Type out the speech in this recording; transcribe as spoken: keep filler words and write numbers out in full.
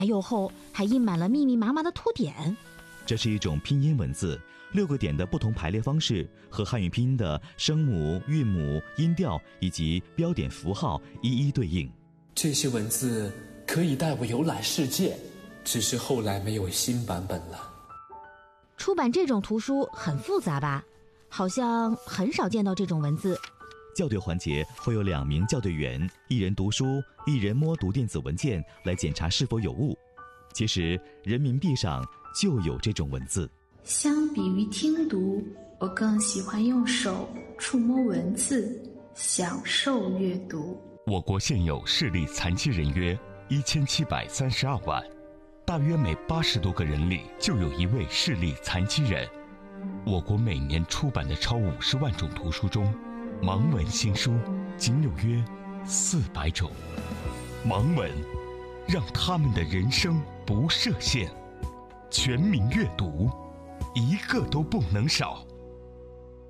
又厚，还印满了密密麻麻的凸点。 这是一种拼音文字，六个点的不同排列方式和汉语拼音的声母、韵母、音调以及标点符号一一对应。 这些文字可以带我游览世界，只是后来没有新版本了。 出版这种图书很复杂吧？好像很少见到这种文字。 校对环节会有两名校对员，一人读书，一人摸读电子文件来检查是否有误。其实人民币上就有这种文字。 相比于听读，我更喜欢用手触摸文字，享受阅读。 我国现有视力残疾人约一千七百三十二万，大约每八十多个人里就有一位视力残疾人。我国每年出版的超五十万种图书中，盲文新书仅有约四百种。盲文让他们的人生不设限，全民阅读，一个都不能少。